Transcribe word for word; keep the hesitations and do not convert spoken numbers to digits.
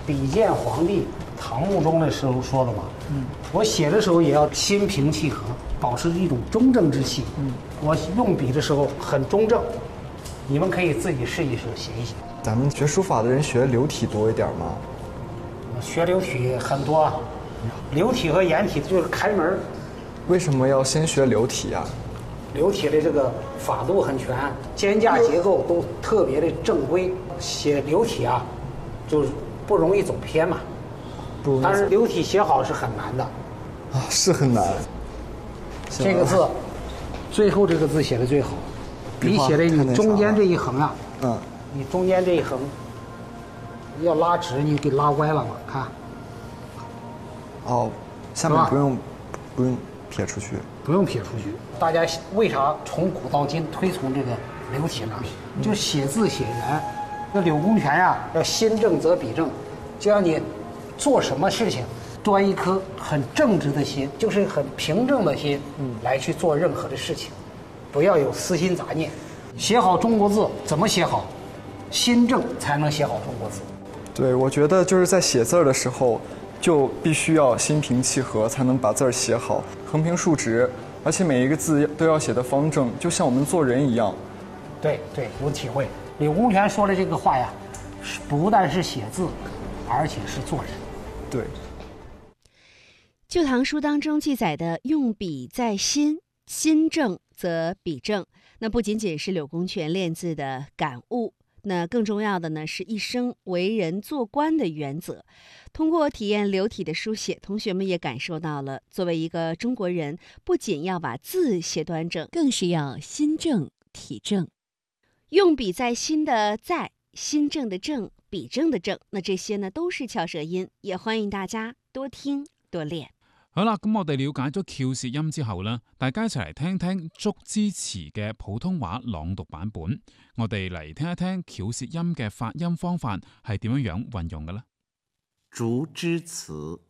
比见皇帝唐穆宗的时候说了嘛，嗯，我写的时候也要心平气和，保持一种中正之气。嗯，我用笔的时候很中正，你们可以自己试一试写一写。 咱们学书法的人学流体多一点吗？ 学流体很多啊，流体和颜体就是开门。 为什么要先学流体啊？ 流体的这个法度很全，间架结构都特别的正规。写流体啊，就是不容易走偏嘛。不，但是流体写好是很难的。 啊，是很难。 这个字，最后这个字写的最好。你写的你中间这一横啊，嗯，你中间这一横要拉直，你给拉歪了嘛？看。 哦，下面不用不用撇出去。 不用撇出去。大家为啥从古到今推崇这个流体呢？就写字写圆。那柳公权呀、啊，要心正则笔正，就让你做什么事情，端一颗很正直的心，就是很平正的心，嗯，来去做任何的事情，不要有私心杂念。写好中国字怎么写好？心正才能写好中国字。 对，我觉得就是在写字的时候，就必须要心平气和，才能把字儿写好，横平竖直，而且每一个字都要写得方正，就像我们做人一样。 对对，有体会。柳公权说的这个话呀，不但是写字，而且是做人。 对，《 旧唐书》当中记载的“用笔在心，心正则笔正”，那不仅仅是柳公权练字的感悟，那更重要的呢是一生为人做官的原则。通过体验流体的书写，同学们也感受到了，作为一个中国人，不仅要把字写端正，更是要心正体正。用笔在心的在，心正的正，笔正的正，那这些呢都是翘舌音，也歡迎大家多聽多練。 好啦，咁我哋了解咗翹舌音之後呢，大家一齊嚟聽聽竹枝詞嘅普通話朗讀版本。我哋嚟聽一聽翹舌音嘅發音方法係點樣樣運用嘅呢？ 竹枝詞，